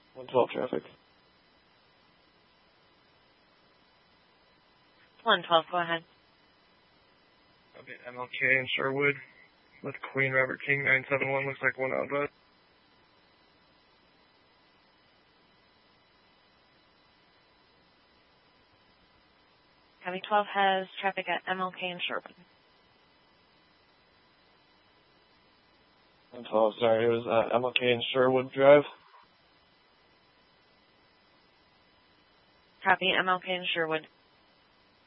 112 traffic. 112, go ahead. Okay, MLK in Sherwood with Queen Robert King 971, looks like one outbound. County 12 has traffic at MLK in Sherwood. 112, sorry, it was MLK in Sherwood Drive. Copy, MLK in Sherwood.